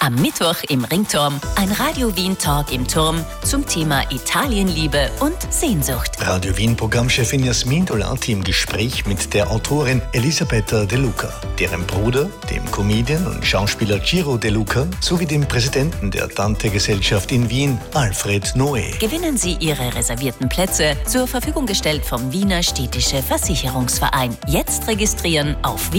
Am Mittwoch im Ringturm ein Radio Wien Talk im Turm zum Thema Italienliebe und Sehnsucht. Radio Wien Programmchefin Jasmin Dolati im Gespräch mit der Autorin Elisabetta De Luca, deren Bruder, dem Comedian und Schauspieler Giro De Luca, sowie dem Präsidenten der Dante-Gesellschaft in Wien, Alfred Noé. Gewinnen Sie Ihre reservierten Plätze, zur Verfügung gestellt vom Wiener Städtische Versicherungsverein. Jetzt registrieren auf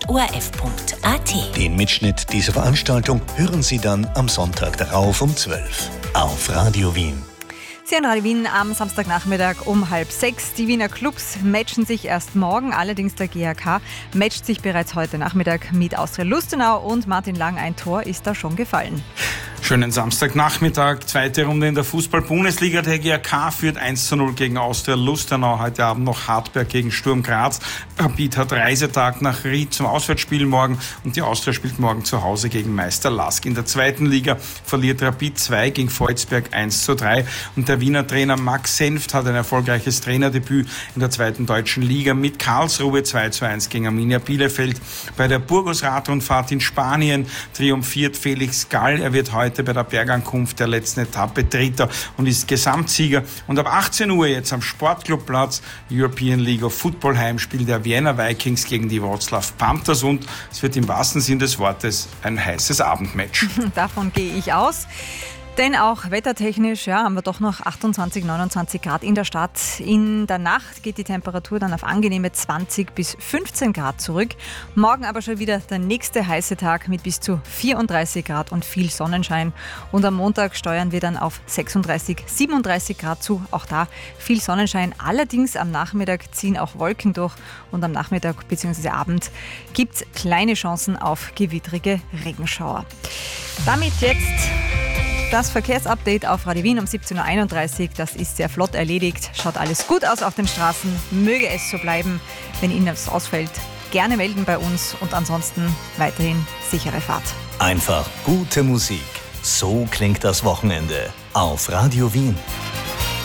wien.orf.at. Den Mitschnitt dieser Veranstaltung hören Sie dann am Sonntag darauf um 12 auf Radio Wien. Sie hören Radio Wien am Samstagnachmittag um 5:30. Die Wiener Clubs matchen sich erst morgen, allerdings der GAK matcht sich bereits heute Nachmittag mit Austria Lustenau und Martin Lang, ein Tor ist da schon gefallen. Schönen Samstagnachmittag, zweite Runde in der Fußball-Bundesliga. Der GAK führt 1:0 gegen Austria Lustenau. Heute Abend noch Hartberg gegen Sturm Graz. Rapid hat Reisetag nach Ried zum Auswärtsspiel morgen und die Austria spielt morgen zu Hause gegen Meister Lask. In der zweiten Liga verliert Rapid 2 gegen Volzberg 1:3 und der Wiener Trainer Max Senft hat ein erfolgreiches Trainerdebüt in der zweiten deutschen Liga mit Karlsruhe 2:1 gegen Arminia Bielefeld. Bei der Burgos-Radrundfahrt in Spanien triumphiert Felix Gall. Er wird heute bei der Bergankunft der letzten Etappe Dritter und ist Gesamtsieger. Und ab 18 Uhr jetzt am Sportclubplatz European League of Football Heimspiel der Vienna Vikings gegen die Wroclaw Panthers und es wird im wahrsten Sinn des Wortes ein heißes Abendmatch. Davon gehe ich aus. Denn auch wettertechnisch haben wir doch noch 28, 29 Grad in der Stadt. In der Nacht geht die Temperatur dann auf angenehme 20 bis 15 Grad zurück. Morgen aber schon wieder der nächste heiße Tag mit bis zu 34 Grad und viel Sonnenschein. Und am Montag steuern wir dann auf 36, 37 Grad zu. Auch da viel Sonnenschein. Allerdings am Nachmittag ziehen auch Wolken durch und am Nachmittag bzw. Abend gibt es kleine Chancen auf gewittrige Regenschauer. Damit jetzt das Verkehrsupdate auf Radio Wien um 17.31 Uhr. Das ist sehr flott erledigt. Schaut alles gut aus auf den Straßen. Möge es so bleiben. Wenn Ihnen das ausfällt, gerne melden bei uns und ansonsten weiterhin sichere Fahrt. Einfach gute Musik. So klingt das Wochenende auf Radio Wien.